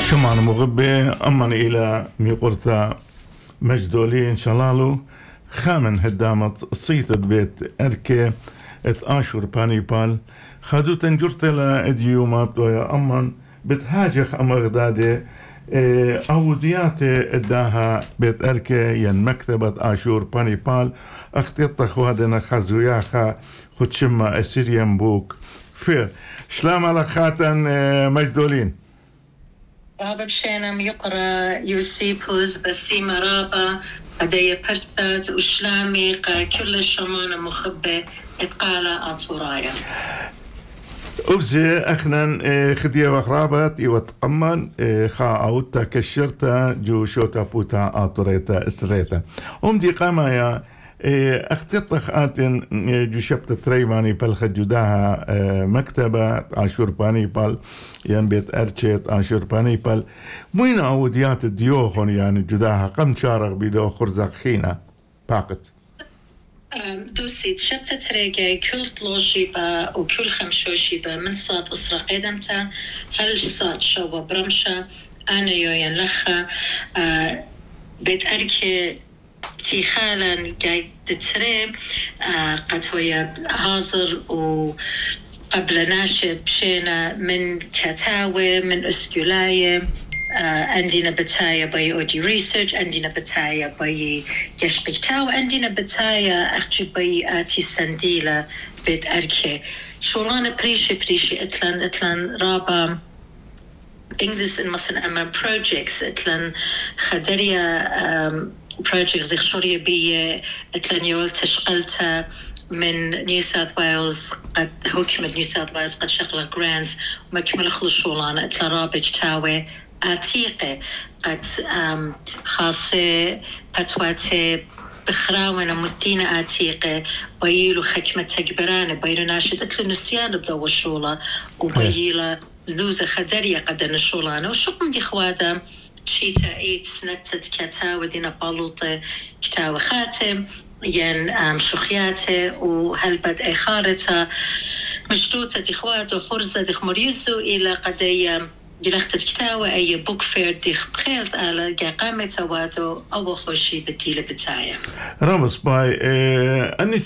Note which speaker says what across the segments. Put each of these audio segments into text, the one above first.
Speaker 1: شمان مغبة أمن إلى ميقرتا مجدولين شلالو خامن هدامت صيتت بيت أركي ات آشور بانيبال خادو تنجرتلا اديومات ويا أمن بتهاجخ أمغدادي أودياتي اداها بيت أركي ين مكتبة آشور بانيبال اختيط خوادنا خزوياخا خدشما السيريان بوك في شلام على خاتن مجدولين
Speaker 2: رابا بشينم يقرأ يوسيبوز بسيمة رابا قدية برسات وشلامي كل الشمانة مخبة اتقالة أطورايا
Speaker 1: أبزي أخنا خدية وخرابات يوتقمن خاوتا كشرتا جو شوتا بوتا أطوريتا إسريتا دي قامايا اختطخ آتن جو شبت تريماني بالخ جداها مكتبة عاشور بانيبال ين بيت أرشيت عاشور بانيبال وين أوديات الديوخون يعني جداها قم شارغ بيدو خرزق خينا باقت
Speaker 2: دوسي شبت تريجي كل طلوشيبا وكل خمشوشيبا من صاد أسرة قدمتا هل صاد شوى برمشة أنا يوين لخا بيت أركي تي خالا جاي تتريب قد هو هازر وقبل ناشب شينا من كتاوي من اسكولاية عندنا بتايا باي اودي ريسيرش عندنا بتايا باي يشقيتاو عندنا بتايا اختي باي اتي سنديلة بيت اركي شورانا بريشي اتلان رابا انجلس ان مثلا اما projects اتلان خدريا projects زي خشورية بي اتلانيول تشغلتها من نيو ساوث ويلز قد حكومة نيو ساوث ويلز قد شغلة جرانتس ومكمل خلص شغلانة اتلا رابط تاوي عتيقة قد خاصة بتواتي بخراونا مدينة عتيقة بيلو حكمة تكبرانة بيلو ناشد اتلو نسيان بدو الشغلة وبيلو زلوزة خدرية قدن الشغلانة وشكم دي خوادم شيتا ايد سنتت كتاوى دينا بالوطة كتاوى خاتم ين شخياته وهلبد اي خارطة مجدوطة دي خواتو خرزة دي خمريزو إلى قدية دي لختت كتاوى اي بوك فير دي بخيلت على قامة واتو او خوشي بديلة بتايا
Speaker 1: رامس باي اني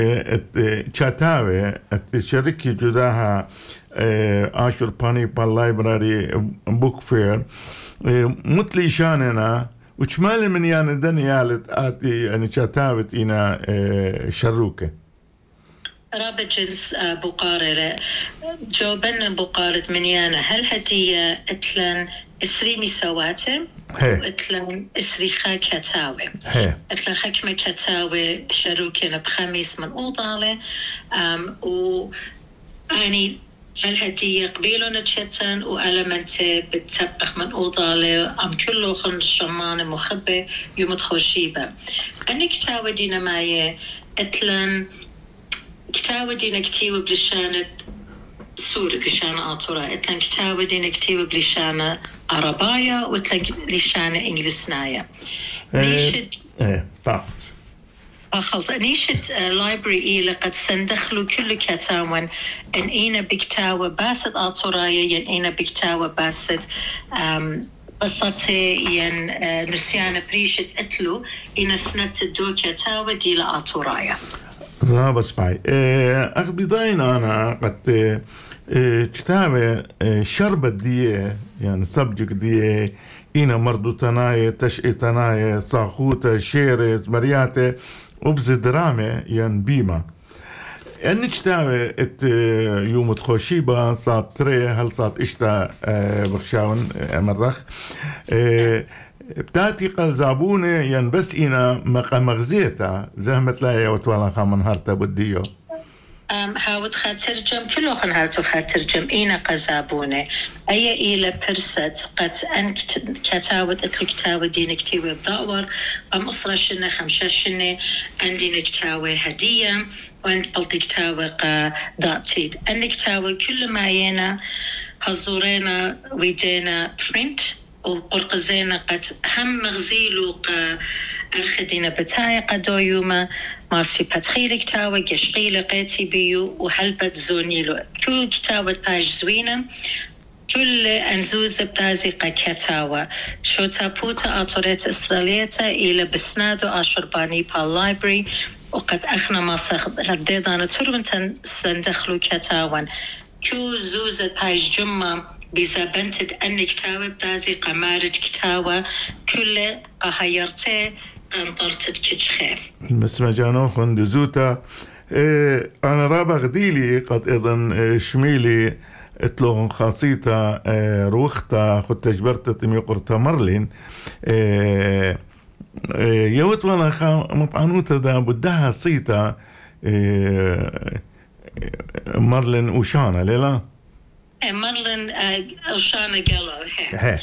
Speaker 1: كتاوى شركي جداها آشور بانيبال لايبراري بوك فير متلي شاننا وشمال من يعني دنيالت آتي يعني شتاوت إنا شروكة
Speaker 2: رابط جنس بقارة جوابنا بقارة منيانا هل هدية اتلان اسريمي سواتم اتلان اسريخا كتاوي اتلان حكمة كتاوي شروكنا بخميس من اوضالة و يعني هالهدية قبيلون تشتن وألمنت بتسبخ من أوضالة أم كله خن الشمان مخبة يوم تخوشيبة أنا كتاوة دينا ماي اتلان كتاوة دينا كتيوة بلشانة سورة لشانة آطورة اتلان كتاوة دينا كتيوة بلشانة عربايا واتلان لشانة إنجلسنايا نيشد خلط نيشت لايبرري إيه لقد سندخلوا كل كتاون إن إينا بكتاوة باسد آطورايا ين إينا بكتاوة باسد قصتي ين نسيانا بريشت اتلو إينا سنت دو كتاوة دي لآطورايا
Speaker 1: رابس باي أخبضين أنا قد كتاوة شربت دي يعني سبجك دي إينا مردو تناية تشئي تناية صاخوتة شيرت مرياتة وبز درامة ين بيما يعني كتاوة ات يوم تخوشيبا صاب تري هل صاب اشتا بخشاون مرخ بتاتي قل زابونة ين بس إينا مغزيتا زهمت لايا وتوالا خامن هارتا بديو
Speaker 2: هاوت خاترجم كلهم هاوتو خاترجم إينا قزابونة أي إيلا برست قد أن كتاوت أتلكتاوة دينا كتاوة بدور أم أصرا شنة خمشة شنة عندنا كتاوة هدية وأن قلت كتاوة قاداتيد أن كتاوة كل ما ينا هزورينا ويدينا برينت وقرقزينا قد هم مغزيلو أرخدينا بتاعي قدو يوما ماسي باتخيل كتاوة قشقيل قيتي بيو وهلبت زونيلو كل كتاوة باج زوينة كل أنزوز بتازيقة كتاوة شو تابوتا آطوريت إسرائيليتا إلى بسنادو آشرباني باللايبري وقد أخنا ما رديدانا تربنتن سندخلو كتاوان كو زوزة بايج جمع بزابنتد أن كتاوة بتازيقة مارد كتاوة كل قهيرتي قنطرتد كتشخي
Speaker 1: بس ما جانو خند زوتا أنا رابع غديلي قد أيضا شميلي اتلوغن خاصيتا روختا خد تجبرتا تميقرتا مرلين يوت وانا خا مطعنوتا دا بدها صيتا مرلين وشانا ليلا
Speaker 2: مرلين وشانا قالوا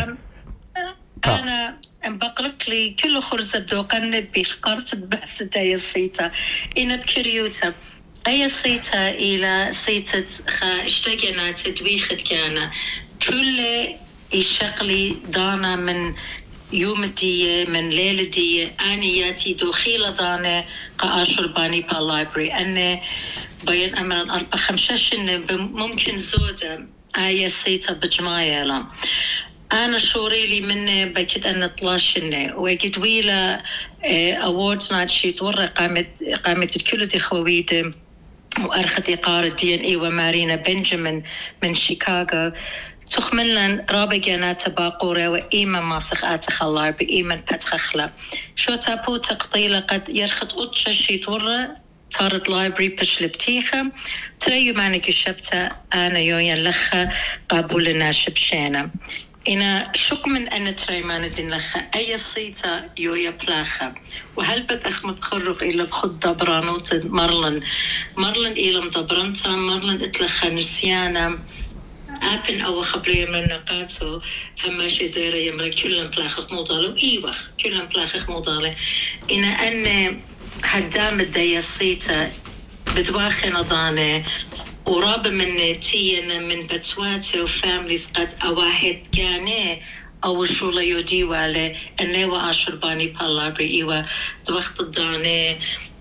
Speaker 2: أنا بقرت لي كل خرزة دوقنت بخقرت بحثة هي الصيتا إن بكريوتا أي صيتا إلى صيتا اشتقنا تدويخت كان كل الشقلي دانا من يوم دي من ليلة دي آنياتي دوخيلة دانا قاشر باني باللايبري أنا بين أمر 4-5 ممكن زودة آية صيتا بجماية لا أنا شوري لي من بكت أن طلاشنا وقد ويلا أوردز نايت شيت ورا قامت الكل دي خويدة وأرخت إقارة DNA ومارينا بنجامين من شيكاغو تخملن رابقنا تباقورة وإيمان ماسخ آتخلار بإيمان بتخخلا شو تابو تقطيلة قد يرخط أطشا شيت ورا صارت لايبري بشل بتيخة تريو مانك الشبتة أنا يوين لخا قابول الناس بشينا إنا شك من أن تريمان دين لخا أي صيتا يويا بلاخا وهل بتأخ متخرق إلى بخد دبرانوت مرلن إلى مدبرنتا مرلن اتلخا نسيانا أبن أو خبرية من نقاطه هما شديرة يمرا كلن بلاخخ موضالة إيوخ كلن بلاخخ موضالة إنا أن هدام الدايا صيتا بدواخنا ضانة وراب من تينا من بتواتي وفامليز قد أواهد كاني أو شو لا يودي ولا أني وعشرباني بالابري إيوا دوخت الضانة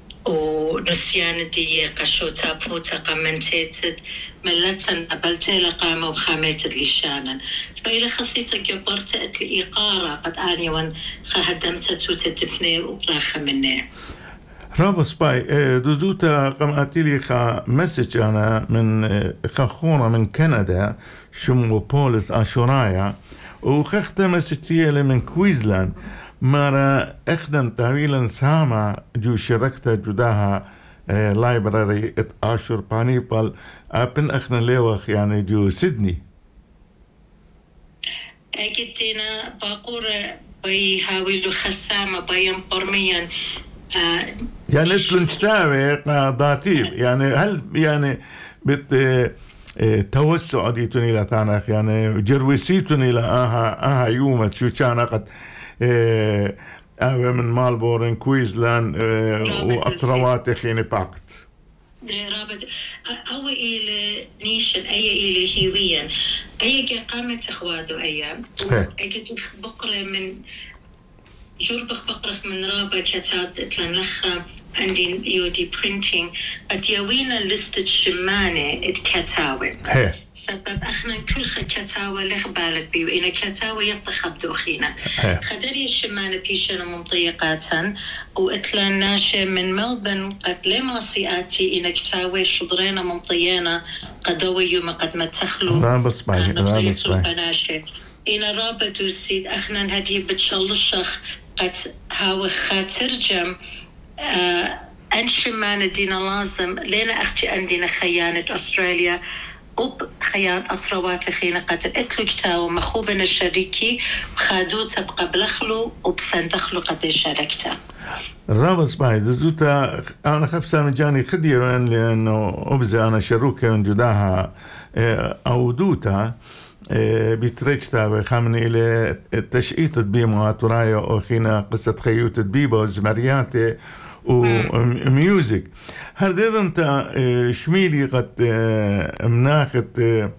Speaker 2: ونسيان دي قشوتا بوتا قمنتيتد ملتن قبلتي لقامة وخاميتد لشانا فإلى خصيتا قبرت أتلي إقارة قد آني وان خهدمتا توتا تبني وبلاخة مني
Speaker 1: رابا سباي دوزوتا قمأتيلي خا مسج أنا من خاخونا من كندا شمو بوليس آشورايا وخختا مسجتيالي من كويزلاند مارا اخدن طويلا سامع جو شركتا جداها لايبراري ات آشور بانيبال ابن اخنا ليوخ يعني جو سيدني
Speaker 2: اجدنا باقورة بيهاولو خسامة بيان برميا
Speaker 1: يعني تلنشتاوي ضاتيب يعني هل يعني توسع ديتوني لتانخ يعني جرويسيتوني لآها يوم شو كان قد من مالبورن كويزلاند وأطروات خيني باكت
Speaker 2: رابط أو إلى نيشن أي إلى هيويا أي قامت أخواتو أيام أجد بقرة من جربخ بقرخ من رابط كتات تلنخا عندي يودي برينتينج أتيوينا لستة شمانة اتكتاوي سبب اخنا كل كتاوى لخ بالك بيو إنا كتاوى يطخب دوخينا خدري الشمانة بيشنا ممطيقاتا واتلا ناشي من ملبن قد لما سياتي إنا كتاوى شضرينا ممطيانا قدوي يوم قد ما تخلو نصيص البناشي إنا رابط وسيد اخنا هدي بتشلشخ قد هاو خاترجم أنشمان دينا لازم لينا أختي عندنا خيانة أستراليا خيانة أطروات خينا قد اتلوكتا ومخوبنا الشريكي وخادو تبقى بلخلو وبسندخلو قد شاركتا
Speaker 1: الرابط باي دزوتا أنا خبسة من جاني خدية لأنه أبزي أنا شروكة من جداها أودوتا بيتريكتا بخامني إلى تشقيط بيما ترايا أخينا قصة خيوت بيبا وزمرياتي وميوزك هل ديد انت شميلي قد مناخت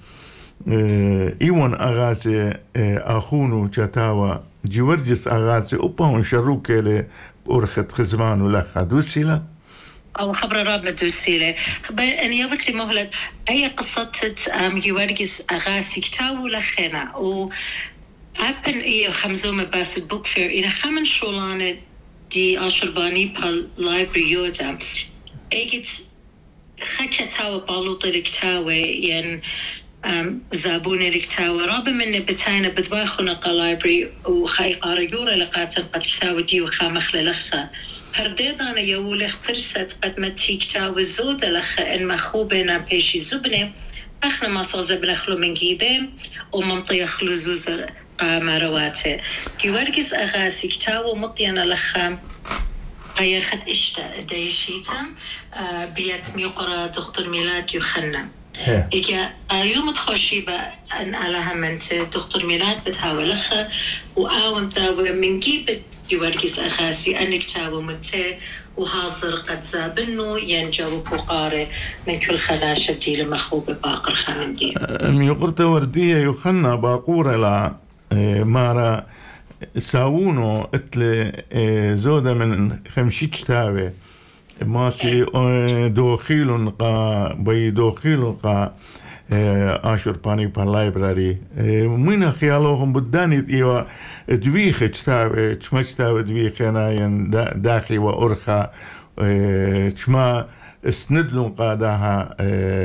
Speaker 1: ايوان اغاسي اخونو جاتاوا جيورجس اغاسي اوباون شروكي لي بورخت خزمان ولخا دوسيلا
Speaker 2: أو خبر رابع دوسيلة أن يوبت لي مهلة أي قصة يورجس أغاسي كتاو لخنا و أبن إيه خمزومة باس البوك فير إلى خمن شولانة دي أشرباني بال لايبرري يودا أجت خكتاو بالوط الكتاوة ين زابون الكتاوة رابع من بتاينا بدواخنا قلايبري وخاي قاريورة لقاتن قد كتاوة دي وخامخ للخا هرديدانا يولخ فرصت قد ما تي كتاوة زودة لخا إن مخوبنا بيشي زبنة أخنا ما صازب نخلو من جيبين وممطي يخلو زوزة مارواته كيورجس أغاسي كتاوة مطينا لخا غير خد إشتا دايشيتا بيت ميقرا دكتور ميلاد يوحنا إجا يوم تخشي بأن على همنت دكتور ميلاد بتهاوي لخا وآوم تاوي من جيب يورجس أغاسي أنك تاوي متى وحاضر قد زابنو ينجو بقارة من كل خلاشة دي لمخوبة باقر خمندي
Speaker 1: ميقرت وردية يوحنا باقورة لا مارا ساونو اتل زودة من خمشيتش تاوي ماسي دوخيلون قا بي دوخيلون قا آشور باني با لايبراري من خيالوهم بداني ايوا دويخة تاوي تشمش تاوي دويخة ناين داخي وأرخا تشما اسندلون قاداها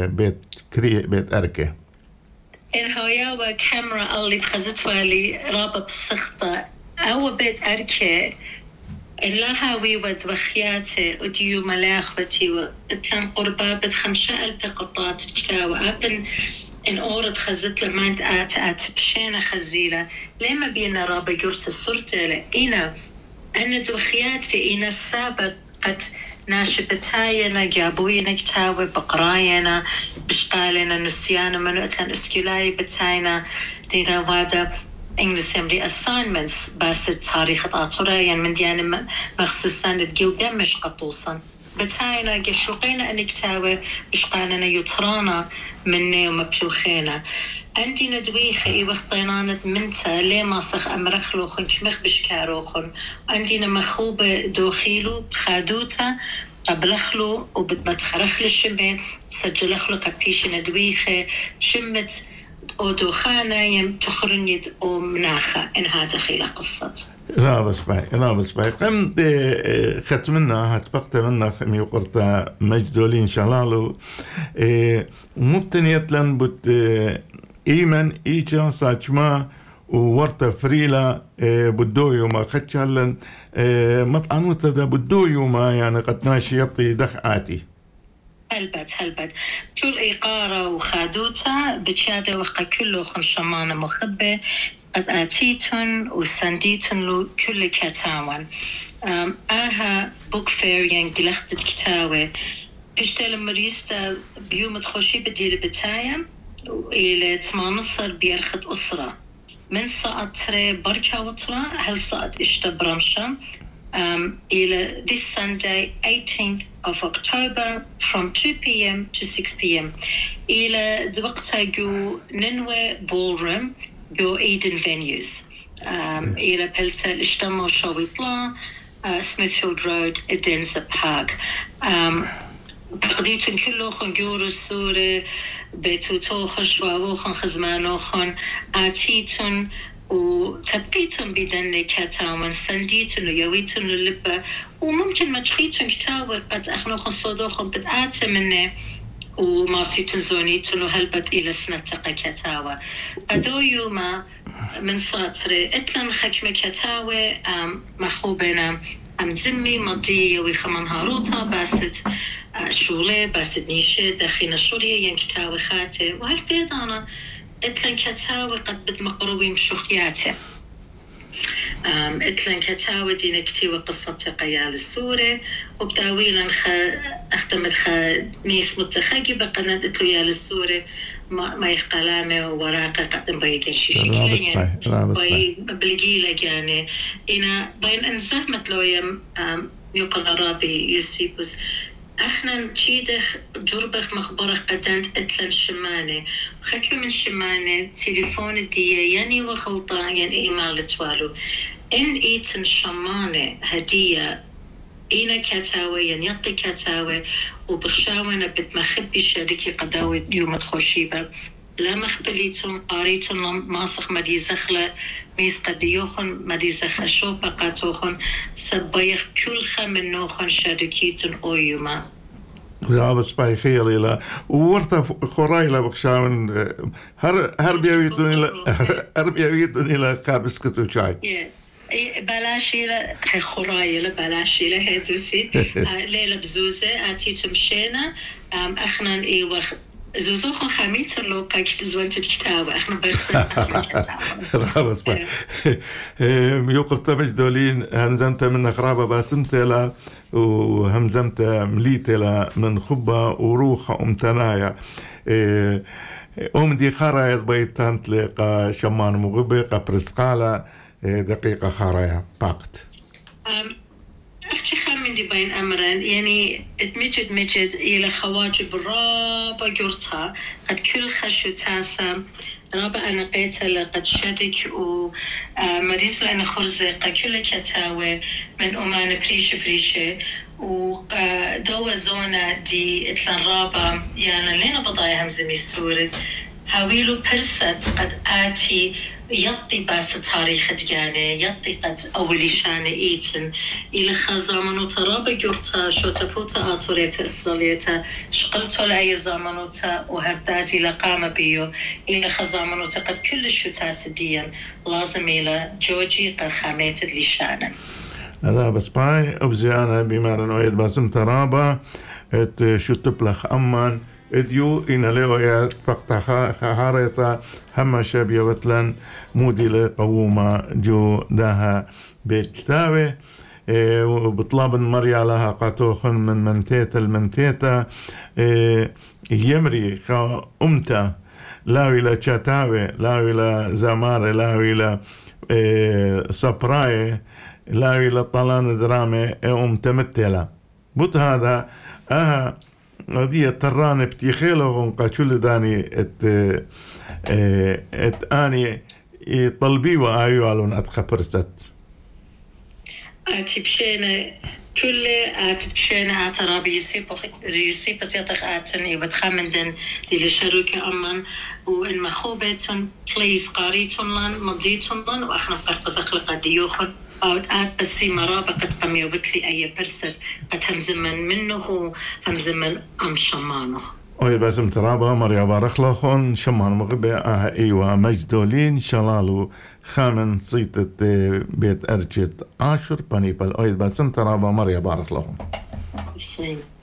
Speaker 1: بيت أركي
Speaker 2: الهايا وكاميرا اللي تخزتها لي رابط بسخطة أو بيت أركي لها ويود وخياتي وديو ملاخوتي واتلان قربابة 5000 قطات كتاوة أبن إن أورد خزت لما آت بشينا خزيلة لما بينا رابا قرت الصورة لإنا أنا دوخياتي إنا السابق قد ناشبتاينا جابوينا كتاوة بقراينا بشقالنا نسيانا منو اتلان اسكيلاي بتاينا دينا وادا English Assembly assignments بس تاريخ الآطورة يعني من ديانا مخصوصا لتقلقمش قطوصا بتاينا قشوقينا أن كتاوة بشقالنا يطرانا مني ومبلوخينا عندي ندويخة إي وقتينانا منتا ليه ما صخ أمرخلوخن كمخ بشكاروخن عندنا مخوبة دوخيلو بخادوتا قبلخلو وبتخرخل الشمبين سجلخلو كبيش ندويخة شمت ودوخانة يم تخرنيد ومناخة إن هذا خيلة قصة
Speaker 1: لا بس باي قم ختمنا هتبقت منا خمي وقرتا مجدولين شلالو مبتنيت لن بت إيمن إيجا ساچما وورتا فريلا بدو يوما خدشالن مطعنو تدا بدو يوما يعني قد ناشيطي دخعاتي
Speaker 2: هلبت شو الإيقارة وخادوتا بتشادة وقا كله خمشمانة مخبة قد آتيتن وسانديتن له كل كتاوان آها بوك فير يعني قلقت كتاوة بشتال مريستا بيوم تخشي بديل بتايا إلى 18 بيرخد أسرة من ساعة تري بركة وطرة هل ساعة اشتبرمشا إلى this Sunday 18th of October from 2 p.m. to 6 p.m. إلى وقتها جو ننوى ballroom جو Eden venues إلى بلتا الاشتما وشاويطلا سميثفيلد رود إدنزا بارك بقديتون كلوخن جورو السورة بتوتوخن شواوخن خزمانوخن آتيتون وتبقيتون بدن كتاون سنديتون ويويتون اللبة وممكن ما تخيتون كتاوة قد أخنوخن صدوخن بدآت منه وماسيتون زونيتون وهلبت إلى سنتقى كتاوة قدو يوما من ساطرة اتلن خكمة كتاوة محوبنا زمي مضية ويخمان هاروتا باست شولة باست نيشة داخين الشورية ينكتاوة خاتة وهالبيضانا اتلن كتاوة قد بدمقروين بشوخياته اتلن كتاوة دي نكتيوة قصة قيال السورة وبداويلا اخدمت نيس متخاقبة قناة اتلويال السورة ما يخقلامه ووراقه قدم بيدر شكله يعني بلقيلة يعني إنا بين انزهمت لو يم يقل رابي يسيبوز احنا تشيدخ جربخ مخبرخ قدانت اتلن شمانه خكو من شمانه تليفون دي يعني وغلطان يعني ايمال توالو ان ايتن شمانه هدية إينا كتاوي ينطي كتاوي وبخشاونا بتمخبي شادكي قداوي يوم تخشيبا لا مخبليتون قاريتون ماسخ مدي زخلة ميس قديوخن مدي زخ شوبا قاتوخن سبايخ كل خمنوخن شادكيتون أويوما
Speaker 1: بس باي خيالي لا ورتا خوراي لا بخشاون هر بيويتون إلى قابس كتو شاي
Speaker 2: بلاشي لا خوراي لا بلاشي لا هدوسي ليلة بزوزة آتيتم شينا أخنا إي وقت زوزوخن خميت لو باكت زوانت الكتاب احنا بس
Speaker 1: رابس با يقرت مجدولين همزمت من خرابة باسمت لا وهمزمت مليت لا من خبة وروح امتنايا دي خرايط بيتان تلقى شمان مغبقة برسقالة دقيقة خرايا باقت
Speaker 2: أختي خامن دي بين أمرين يعني مجد إلى خواجب رابا جرتها قد كل خشو تاسا رابا أنا قيتها قد شدك ومريز لأنا خرزة قد كل كتاوي من أمان بريشة ودوا زونا دي إتلان رابا يعني لينا بضايا همزمي السورد هاويلو برست قد آتي يطي باس تاريخ ديانة يطي قد أولي شان إيتن إلى خزامنو ترابا جورتا شو تبوتا آتوريتا استراليتا شقلتو لأي زامنوتا وهردازي لقامة بيو إلى خزامنو قد كل شو تاسديا لازم إلى جوجي قد خاميت اللي شانا
Speaker 1: أنا بس باي أبزيانا بما نويد باسم ترابا شو تبلخ أمان اديو إن ليو فقط خارطة هم شابية وطلن مودي لقوومة جو داها بيتلاوي وبطلاب مريا لها قاتوخن من منتيتا المنتيتا يمري خا أمتا لاوي لا تشاتاوي لاوي لا زاماري لاوي لا سبراي لاوي لا طلان درامي أمتمتلا بوت هذا قضية تراني بتيخيلهم قاتشول داني ات اني طلبي وايو علون اتخبرست
Speaker 2: اتبشينا كل اتبشينا اترابي يسيب بس يطخ اتني وتخمندن دي لشروكة أمان وإن مخوبتن بليز قاريتن لان مضيتن لان وإحنا بقرقزق لقديوخن أو بسي مرابة قد قمي وبتلي أي برسد قد همزمن منه همزمن أم شمانه
Speaker 1: أوي باسم ترابة مريا بارخ لخون شمان مغبئة إيوة مجدولين شلالو خامن صيتة بيت أرجت عاشر بانيبال أوي باسم ترابة مريا بارخ لخون